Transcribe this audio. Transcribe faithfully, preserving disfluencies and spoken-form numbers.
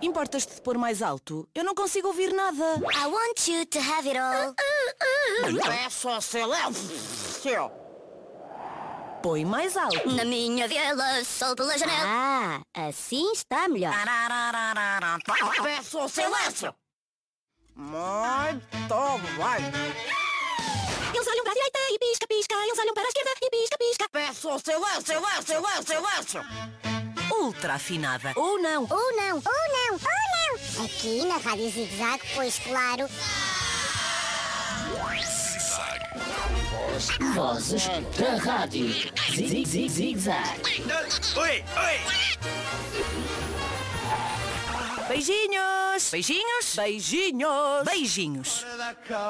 importas-te de pôr mais alto? Eu não consigo ouvir nada. I want you to have it all. Peço silêncio. Põe mais alto. Na minha vila, sol pela janela. Ah, assim está melhor. Peço silêncio. Muito bem. Eles olham para a direita e pisca, pisca. Eles olham para a esquerda e pisca, pisca. Peço silêncio, silêncio, silêncio, silêncio. Ultra afinada. Ou não. Ou não, ou não, ou não. Aqui na Rádio Zig Zag, pois claro. Vozes da Rádio Zig Zig Zig Zag. Oi, oi. Beijinhos. Beijinhos. Beijinhos. Beijinhos.